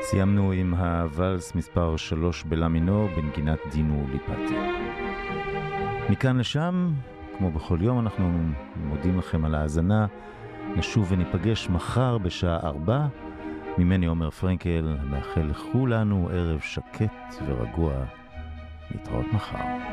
סיימנו עם הוואלס מספר 3 בלה מינור בנגינת דינו ליפטי. מכאן לשם, כמו בכל יום, אנחנו מודים לכם על ההאזנה. נשוב וניפגש מחר בשעה 4. ממני עומר פרנקל, מאחל לכולנו ערב שקט ורגוע. נתראות מחר.